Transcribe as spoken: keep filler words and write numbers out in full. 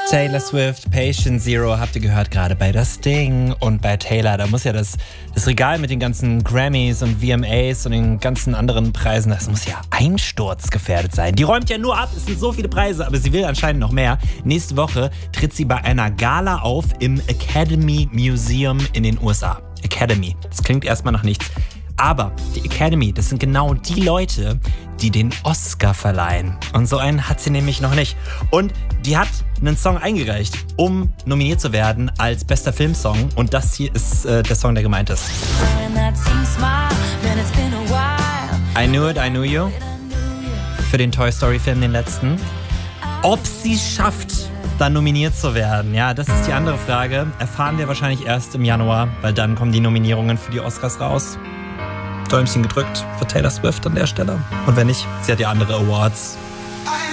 Taylor Swift, Patient Zero, habt ihr gehört, gerade bei das Ding und bei Taylor. Da muss ja das, das Regal mit den ganzen Grammys und V M As und den ganzen anderen Preisen, das muss ja einsturzgefährdet sein. Die räumt ja nur ab, es sind so viele Preise, aber sie will anscheinend noch mehr. Nächste Woche tritt sie bei einer Gala auf im Academy Museum in den U S A. Academy, das klingt erstmal nach nichts. Aber die Academy, das sind genau die Leute, die den Oscar verleihen. Und so einen hat sie nämlich noch nicht. Und die hat einen Song eingereicht, um nominiert zu werden als bester Filmsong. Und das hier ist äh, der Song, der gemeint ist. I Knew It, I Knew You. Für den Toy Story Film, den letzten. Ob sie schafft, dann nominiert zu werden, ja, das ist die andere Frage. Erfahren wir wahrscheinlich erst im Januar, weil dann kommen die Nominierungen für die Oscars raus. Däumchen gedrückt für Taylor Swift an der Stelle. Und wenn nicht, sie hat ja andere Awards.